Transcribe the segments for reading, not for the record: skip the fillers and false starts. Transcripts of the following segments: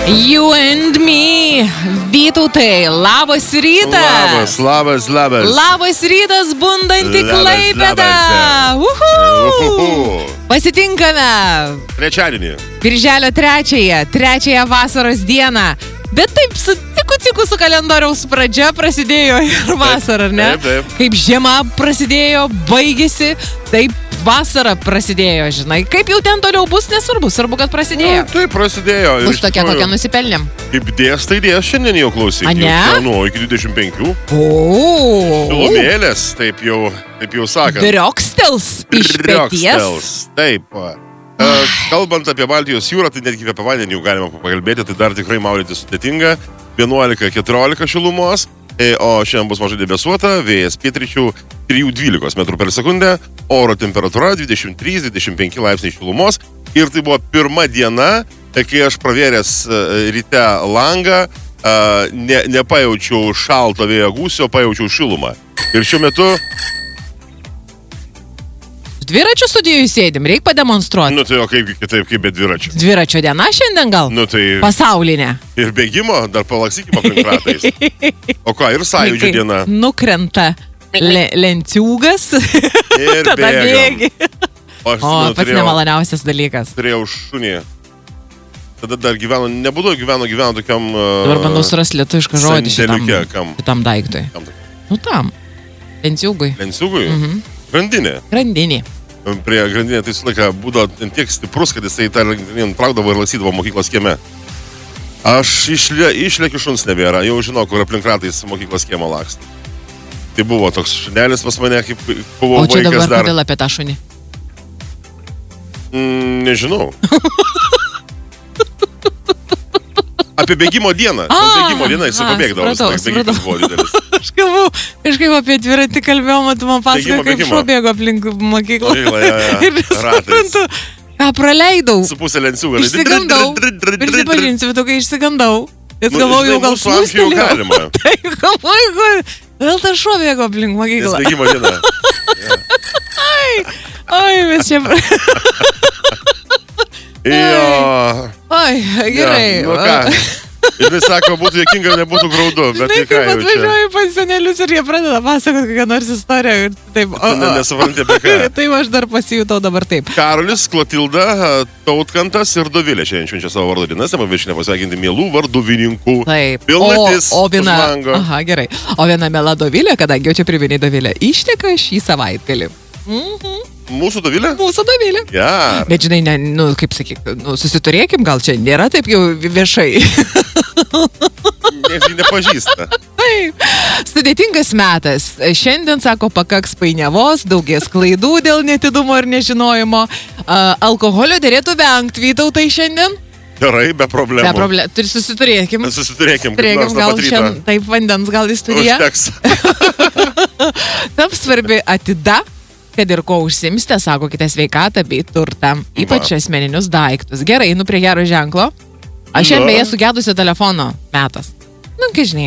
You and me. Vytautai, labas rytas. Labas. Labas rytas, bundanti Klaipėda. Pasitinkame. Trečiadienį. Birželio 3-ąją vasaros dieną. Bet taip, su tiku su kalendoriaus pradžia prasidėjo ir vasara, ar ne? Taip. Kaip žiema prasidėjo, baigėsi, taip vasara prasidėjo, žinai. Kaip jau ten toliau bus, nesvarbu, svarbu, kad prasidėjo. Taip, prasidėjo. Bus tokia, kokią nusipelnėm. Kaip dės, tai dės šiandien jau klausyk. A, ne? Nu, iki 25. O. Šilumėlės, taip jau sakant. Driokstels iš peties. Taip. Kalbant apie Baltijos jūrą, tai netgi apie vandenį jau galima pakalbėti, tai dar tikrai maudyti sudėtinga. 11-14 šilumos, o šiandien bus mažai debesuota, vėjas pietryčių 3-12 metrų per sekundę, oro temperatūra 23-25 laipsniai šilumos. Ir tai buvo pirma diena, kai aš pravėręs ryte langą, nepajaučiau šalto vėjo gūsio, pajaučiau šilumą. Ir šiuo metu... Dviračio studijoje sėdim, reikia pademonstruoti. Nu tai o kaip kitaip, kaip be dviračio. Dviračio diena šiandien gal? Nu tai... Pasaulinė. Ir bėgimo, dar palaksykim aplink ratais. O ką, ir sąjūdžio diena. Nukrenta lenciūgas. Ir tada bėgi. O, pats nemaloniausias dalykas. Turėjau šunį. Tada dar gyveno tokiam... Dabar bandau surasti lietuvišką žodį šitam daiktui. Kam? Nu tam. Lenciūgui. Lenciūgui? Mhm. Grandinė. Prie grandinė tai su laiką būdavo tiek stiprus, kad jisai tą grandinę traukdavo ir laksydavo mokyklos kieme. Aš išlėkiu šuns nebėra, jau žinau, kur aplink ratais mokyklos kiemo laksto. Tai buvo toks šunelis pas mane, kaip buvo vaikas dar. O čia dabar kodėl apie tą šunį? Nežinau. Apie bėgimo dieną. Bėgimo dieną jisai pabėgdavo. Bėgimas buvo didelis. Kažkaip apie dviratį kalbėjom, tu man pasakoji, kaip šuo bėgo aplink mokyklą. Ir nesuprantu, ką praleidau. Su pusė lenciūgą. Išsigandau. Prisipažinsiu, bet kai išsigandau. Nes galvojau, gal slūstelėjau. Taip, galvojau, vėl tas šuo bėgo aplink mokyklą. Nes bėgimo diena. Oi, mes čia... Oi, gerai. Nu ką? Ir vis sako, būtų jokinga, nebūtų graudu, bet tai ką jau čia. Atvažiuoju pas senelius ir jie pradeda pasakoti kokią nors istoriją ir taip. Nesupranti apie ką. Taip aš dar pasijutau dabar taip. Karolis, Klotilda, Tautkantas ir Dovilė šiandien švenčia savo vardo dienas, tema viešinė pasveikinti mielų varduvininkų. Taip. Pilnatis už lango. Aha, gerai. O viena miela Dovilė, kadangi jau čia priminė Dovilė, išteka šį savaitgalį. Mūsų Dovilė? Mūsų Dovilė. Ja. Bet žinai, kaip sakyk, susiturėkim, gal čia nėra taip jau viešai. Nes jį nepažįsta. Taip. Sudėtingas metas. Šiandien, sako, pakaks painiavos, daugės klaidų dėl netidumo ir nežinojimo. Alkoholio derėtų vengti, Vytautai, šiandien? Gerai, be problemų. Be problemų. Susiturėkim. Gal šiandien taip vandens gal į studiją. Užteks. Taip svarbi atida. Kad ir ko užsimste, sakokite sveikatą bei turtą, ypač asmeninius daiktus. Gerai, einu prie gero ženklo. Aš šiandien beje sugedusio telefono metas. Nu, kai žinai.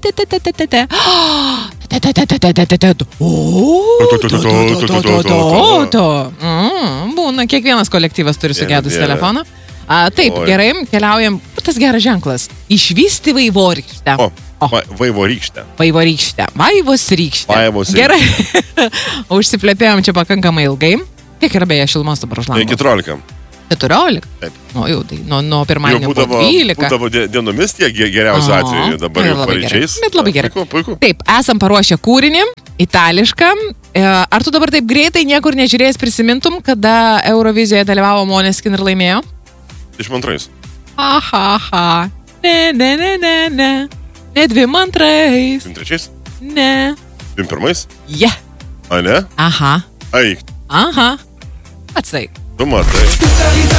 Būna, kiekvienas kolektyvas turi sugedusį telefoną. Taip, gerai, keliaujam. Tas geras ženklas. Išvysti vaivorykštę. Vaivorykštę. Vaivos rykštę. Gerai. Užsiplepėjom čia pakankamai ilgai. Kiek yra beje šilumos dabar už lango? 14. 14? Taip. Nu, jau tai, nuo pirmadienio po 12. Būdavo dienomis tiek geriausiu atveju, dabar jau paryčiais. Bet labai gerai. Puiku. Taip, esam paruošę kūrinį, itališką. Ar tu dabar taip greitai niekur nežiūrėjęs prisimintum, kada Eurovizijoje dalyvavo Måneskin ir laimėjo? 22. Aha. Ne. Ne 22. 23? Ne. 21? Ja. A ne? Aha. Eik. Aha. Atsai. Tu matai.